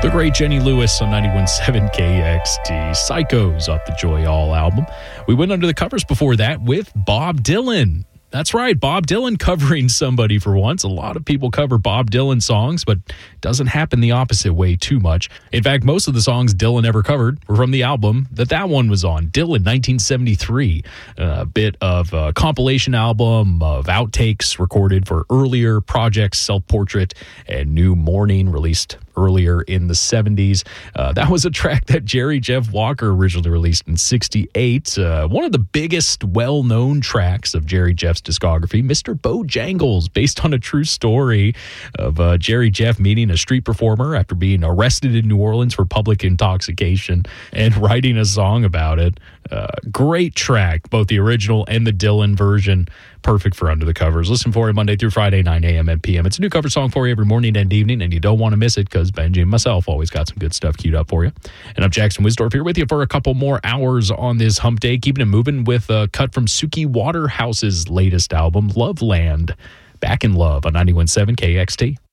The great Jenny Lewis on 91.7 KXT. Psychos off the Joy All album. We went under the covers before that with Bob Dylan. That's right, Bob Dylan covering somebody for once. A lot of people cover Bob Dylan songs, but it doesn't happen the opposite way too much. In fact, most of the songs Dylan ever covered were from the album that one was on, Dylan, 1973. A bit of a compilation album of outtakes recorded for earlier projects, Self-Portrait and New Morning, released earlier in the 70s. That was a track that Jerry Jeff Walker originally released in 68. One of the biggest well-known tracks of Jerry Jeff's discography, Mr. Bojangles, based on a true story of Jerry Jeff meeting a street performer after being arrested in New Orleans for public intoxication and writing a song about it. Great track, both the original and the Dylan version. Perfect for Under the Covers. Listen for it Monday through Friday, 9 a.m. and p.m. It's a new cover song for you every morning and evening, and you don't want to miss it because Benji and myself always got some good stuff queued up for you. And I'm Jackson Wisdorf here with you for a couple more hours on this hump day, keeping it moving with a cut from Suki Waterhouse's latest album, Loveland. Back in Love on 91.7 KXT.